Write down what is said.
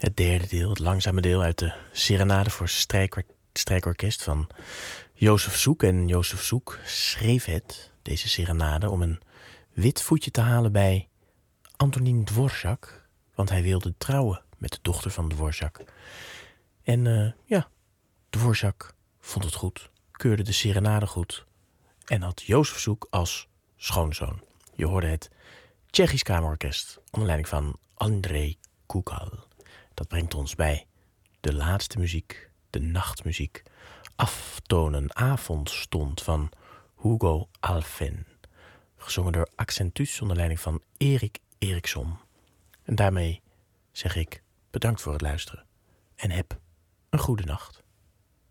Het derde deel, het langzame deel uit de Serenade voor strijkorkest van Jozef Zoek. En Jozef Zoek schreef deze serenade, om een wit voetje te halen bij Antonin Dvorak. Want hij wilde trouwen met de dochter van Dvorak. En Dvorak vond het goed, keurde de serenade goed en had Jozef Zoek als schoonzoon. Je hoorde het Tsjechisch Kamerorkest onder leiding van Andrei Kugal. Dat brengt ons bij de laatste muziek, de nachtmuziek. Aftonen, avondstond van Hugo Alfen. Gezongen door Accentus onder leiding van Erik Eriksson. En daarmee zeg ik bedankt voor het luisteren en heb een goede nacht.